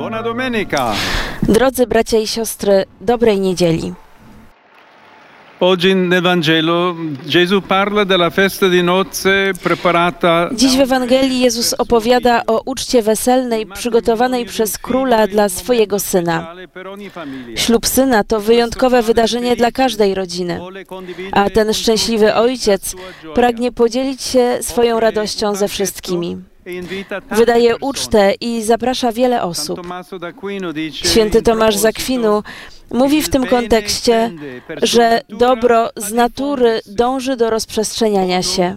Buona domenica. Drodzy bracia i siostry, dobrej niedzieli. Oggi nel Vangelo Gesù parla della festa di nozze preparata. Dziś w Ewangelii Jezus opowiada o uczcie weselnej przygotowanej przez króla dla swojego syna. Ślub syna to wyjątkowe wydarzenie dla każdej rodziny, a ten szczęśliwy ojciec pragnie podzielić się swoją radością ze wszystkimi. Wydaje ucztę i zaprasza wiele osób. Święty Tomasz z Akwinu mówi w tym kontekście, że dobro z natury dąży do rozprzestrzeniania się.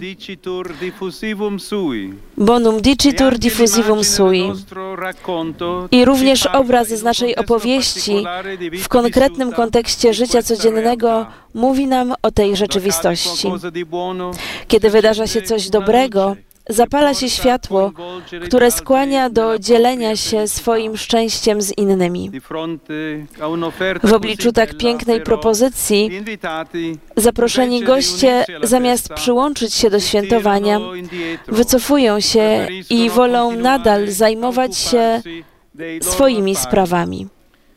Bonum dicitur diffusivum sui. I również obraz z naszej opowieści w konkretnym kontekście życia codziennego mówi nam o tej rzeczywistości. Kiedy wydarza się coś dobrego, zapala się światło, które skłania do dzielenia się swoim szczęściem z innymi. W obliczu tak pięknej propozycji zaproszeni goście, zamiast przyłączyć się do świętowania, wycofują się i wolą nadal zajmować się swoimi sprawami.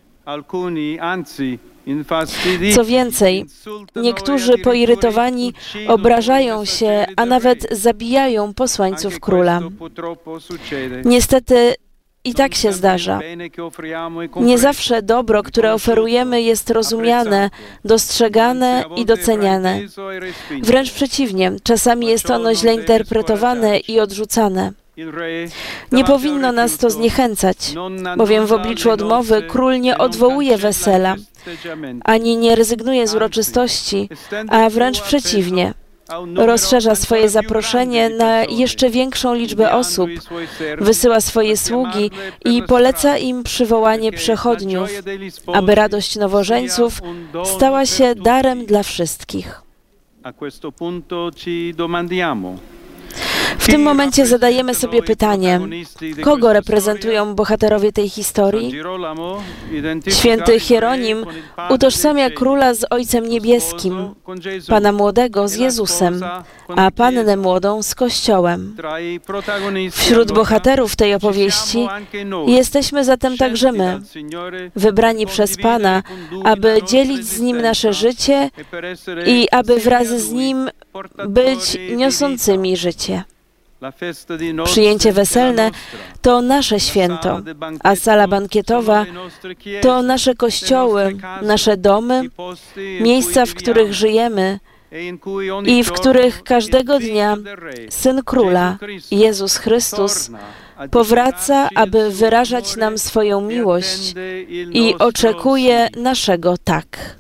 Co więcej, niektórzy poirytowani obrażają się, a nawet zabijają posłańców króla. Niestety i tak się zdarza. Nie zawsze dobro, które oferujemy, jest rozumiane, dostrzegane i doceniane. Wręcz przeciwnie, czasami jest ono źle interpretowane i odrzucane. Nie powinno nas to zniechęcać, bowiem w obliczu odmowy król nie odwołuje wesela, ani nie rezygnuje z uroczystości, a wręcz przeciwnie. Rozszerza swoje zaproszenie na jeszcze większą liczbę osób, wysyła swoje sługi i poleca im przywołanie przechodniów, aby radość nowożeńców stała się darem dla wszystkich. W tym momencie zadajemy sobie pytanie, kogo reprezentują bohaterowie tej historii? Święty Hieronim utożsamia króla z Ojcem Niebieskim, Pana Młodego z Jezusem, a Pannę Młodą z Kościołem. Wśród bohaterów tej opowieści jesteśmy zatem także my, wybrani przez Pana, aby dzielić z Nim nasze życie i aby wraz z Nim być niosącymi życie. Przyjęcie weselne to nasze święto, a sala bankietowa to nasze kościoły, nasze domy, miejsca, w których żyjemy i w których każdego dnia Syn Króla, Jezus Chrystus, powraca, aby wyrażać nam swoją miłość i oczekuje naszego tak.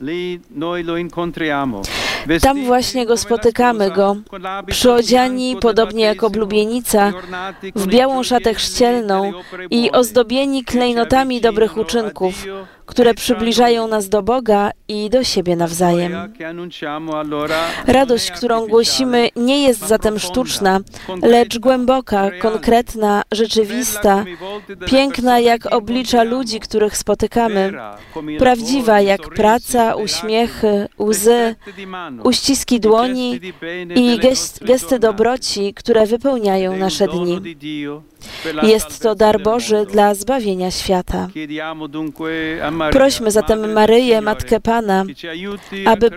Tam właśnie Go spotykamy, przyodziani, podobnie jak oblubienica, w białą szatę chrzcielną i ozdobieni klejnotami dobrych uczynków, które przybliżają nas do Boga i do siebie nawzajem. Radość, którą głosimy, nie jest zatem sztuczna, lecz głęboka, konkretna, rzeczywista, piękna jak oblicza ludzi, których spotykamy, prawdziwa jak praca, uśmiechy, łzy, uściski dłoni i gesty dobroci, które wypełniają nasze dni. Jest to dar Boży dla zbawienia świata. Prośmy zatem Maryję, Matkę Pana, aby